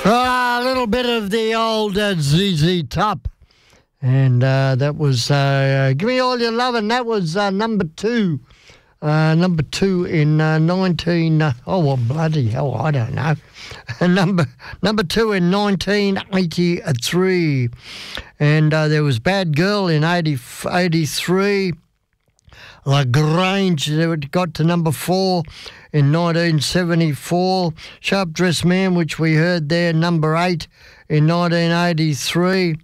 A little bit of the old ZZ Top. And that was Give Me All Your Lovin'. That was number two. Number two in 19... oh, well, bloody hell, I don't know. number two in 1983. And there was Bad Girl in 83. La Grange, it got to number 4 in 1974. Sharp Dressed Man, which we heard there, number 8 in 1983.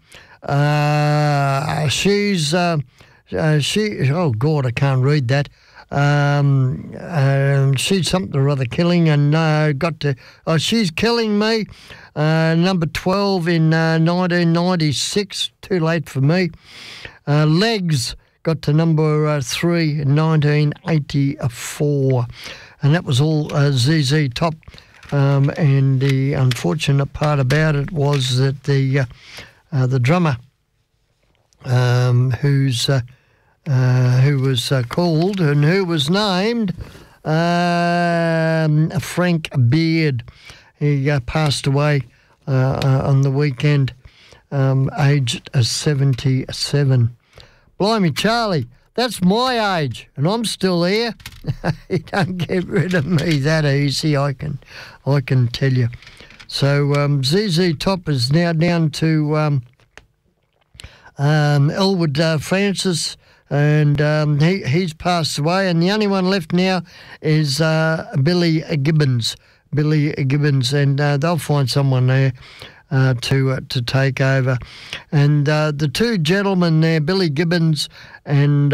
Oh God, I can't read that. She's something or other killing, and got to She's Killing Me, number 12 in 1996. Too late for me. Legs got to number 3 in 1984, and that was all ZZ Top. And the unfortunate part about it was that the drummer, who was called and who was named Frank Beard, he passed away on the weekend, aged 77. Blimey, Charlie, that's my age, and I'm still here. You don't get rid of me that easy, I can tell you. So ZZ Top is now down to Elwood Francis, and he's passed away, and the only one left now is Billy Gibbons. And they'll find someone there to take over. And the two gentlemen there, Billy Gibbons and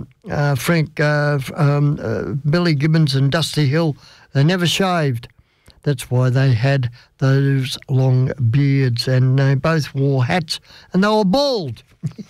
Billy Gibbons and Dusty Hill, they never shaved. That's why they had those long beards, and they both wore hats, and they were bald.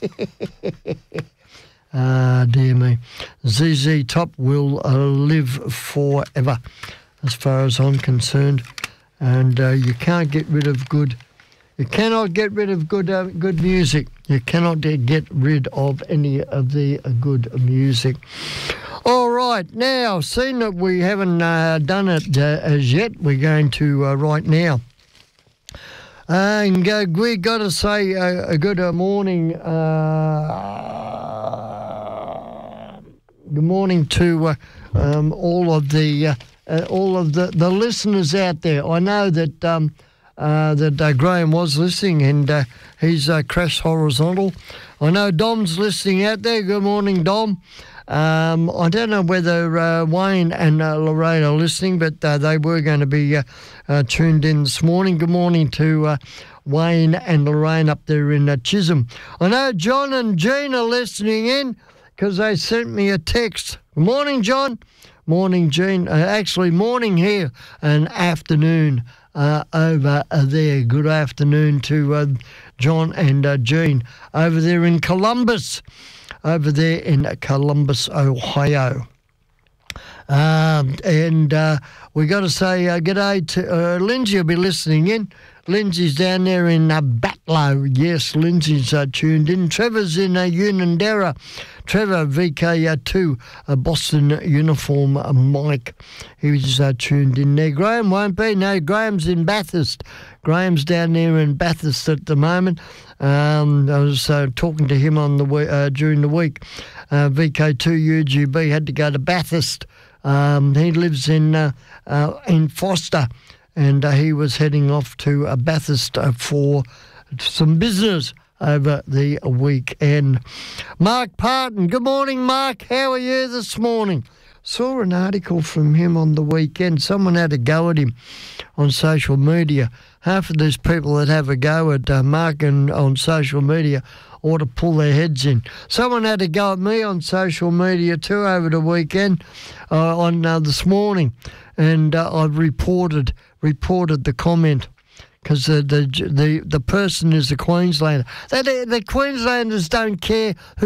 Dear me. ZZ Top will live forever, as far as I'm concerned. And you can't get rid of good. You cannot get rid of good music. You cannot get rid of any of the good music. All right, now, seeing that we haven't done it as yet, we're going to right now. And we got to say a good morning. Good morning to all of the listeners out there. I know that Graham was listening, and he's crashed horizontal. I know Dom's listening out there. Good morning, Dom. I don't know whether Wayne and Lorraine are listening, but they were going to be tuned in this morning. Good morning to Wayne and Lorraine up there in Chisholm. I know John and Jean are listening in because they sent me a text. Good morning, John. Morning, Jean. Actually, morning here and afternoon over there. Good afternoon to John and Jean over there in Columbus. Over there in Columbus, Ohio. And we got to say g'day to Lindsay will be listening in. Lindsay's down there in Batlow. Yes, Lindsay's tuned in. Trevor's in Unanderra. Trevor, VK2, Boston uniform, Mike. He's tuned in there. Graham won't be. No, Graham's in Bathurst. Graham's down there in Bathurst at the moment. I was talking to him on the during the week. VK2 UGB had to go to Bathurst. He lives in Foster, and he was heading off to Bathurst for some business over the weekend. Mark Parton, good morning, Mark. How are you this morning? Saw an article from him on the weekend. Someone had a go at him on social media. Half of these people that have a go at Mark on social media ought to pull their heads in. Someone had a go at me on social media too over the weekend, this morning, and I've reported the comment because the person is a Queenslander. The Queenslanders don't care who